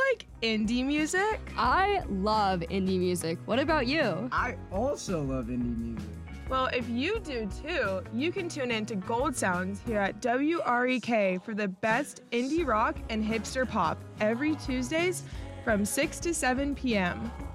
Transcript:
like indie music? I love indie music. What about you? I also love indie music. Well, if you do too, you can tune in to Gold Sounds here at WREK for the best indie rock and hipster pop every Tuesdays from 6 to 7 p.m.